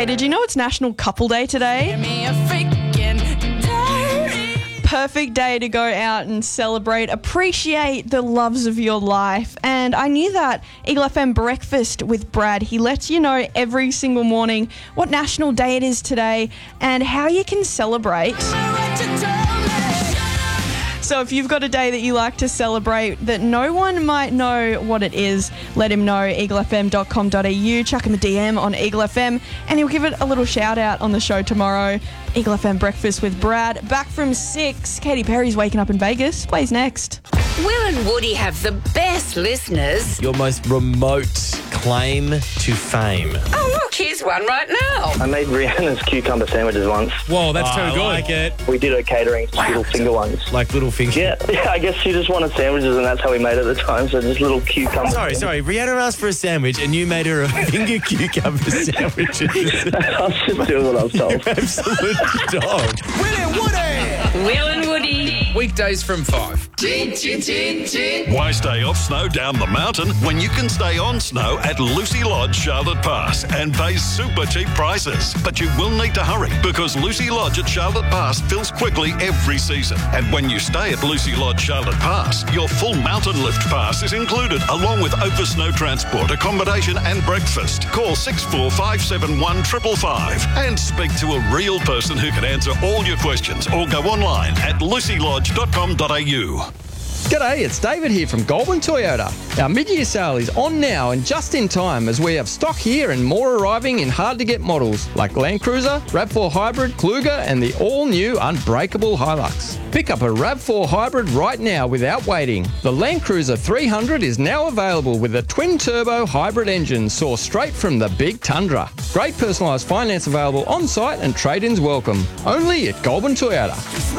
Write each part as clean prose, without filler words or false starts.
Hey, did you know it's National Couple Day today? Give me a freaking dirty. Perfect day to go out and celebrate, appreciate the loves of your life. And I knew that Eagle FM Breakfast with Brad, he lets you know every single morning what national day it is today and how you can celebrate. So if you've got a day that you like to celebrate that no one might know what it is, let him know, eaglefm.com.au, chuck him a DM on Eagle FM, and he'll give it a little shout out on the show tomorrow. Eagle FM Breakfast with Brad, back from 6. Katy Perry's Waking Up in Vegas, plays next. Will and Woody have the best listeners. Your most remote claim to fame. Oh, look, here's one right now. I made Rihanna's cucumber sandwiches once. Whoa, that's too good. I like it. We did her catering, little finger ones. Like little fingers. Yeah, I guess she just wanted sandwiches and that's how we made it at the time, so just little cucumber. Sorry. Rihanna asked for a sandwich and you made her a finger cucumber sandwich. I was just doing what I was told. Absolute dog. Will and Woody. Weekdays from 5. Why stay off snow down the mountain when you can stay on snow at Lucy Lodge, Charlotte Pass and pay super cheap prices? But you will need to hurry because Lucy Lodge at Charlotte Pass fills quickly every season. And when you stay at Lucy Lodge, Charlotte Pass, your full mountain lift pass is included along with over snow transport, accommodation and breakfast. Call 64571 555 and speak to a real person who can answer all your questions or go online at lucylodge.com.au. G'day, it's David here from Goulburn Toyota. Our mid-year sale is on now and just in time as we have stock here and more arriving in hard-to-get models like Land Cruiser, RAV4 Hybrid, Kluger and the all-new Unbreakable Hilux. Pick up a RAV4 Hybrid right now without waiting. The Land Cruiser 300 is now available with a twin-turbo hybrid engine sourced straight from the Big Tundra. Great personalised finance available on-site and trade-ins welcome. Only at Goulburn Toyota.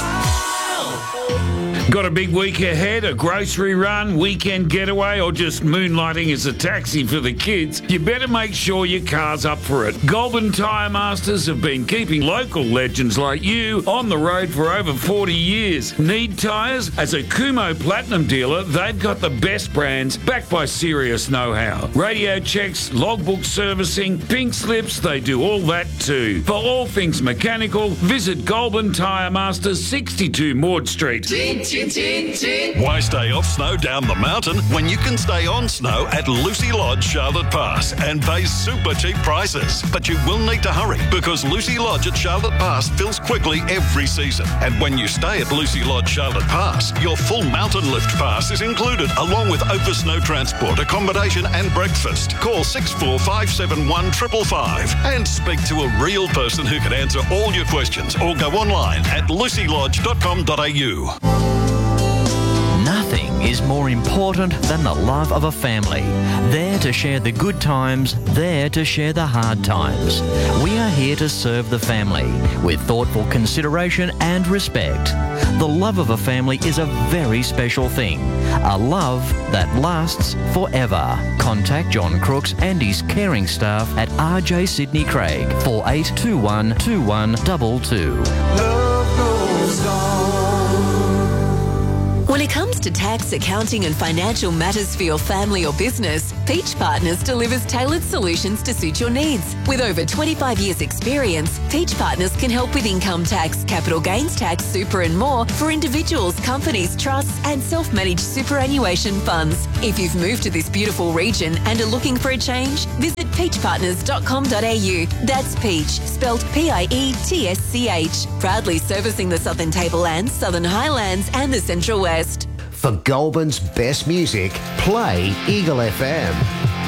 Got a big week ahead, a grocery run, weekend getaway, or just moonlighting as a taxi for the kids? You better make sure your car's up for it. Goulburn Tyre Masters have been keeping local legends like you on the road for over 40 years. Need tyres? As a Kumho Platinum dealer, they've got the best brands backed by serious know-how. Radio checks, logbook servicing, pink slips, they do all that too. For all things mechanical, visit Goulburn Tyre Masters, 62 Maud Street. Why stay off snow down the mountain when you can stay on snow at Lucy Lodge, Charlotte Pass and pay super cheap prices? But you will need to hurry because Lucy Lodge at Charlotte Pass fills quickly every season. And when you stay at Lucy Lodge, Charlotte Pass, your full mountain lift pass is included along with over snow transport, accommodation and breakfast. Call 64571 555 and speak to a real person who can answer all your questions or go online at lucylodge.com.au. Nothing is more important than the love of a family. There to share the good times, there to share the hard times. We are here to serve the family with thoughtful consideration and respect. The love of a family is a very special thing. A love that lasts forever. Contact John Crooks and his caring staff at RJ Sydney Craig, 4821 2122. Love goes on. When it comes to tax, accounting and financial matters for your family or business, Peach Partners delivers tailored solutions to suit your needs. With over 25 years experience, Peach Partners can help with income tax, capital gains tax, super and more for individuals, companies, trusts and self-managed superannuation funds. If you've moved to this beautiful region and are looking for a change, visit peachpartners.com.au. That's Peach, spelled P-I-E-T-S-C-H. Proudly servicing the Southern Tablelands, Southern Highlands and the Central West. For Goulburn's best music, play Eagle FM.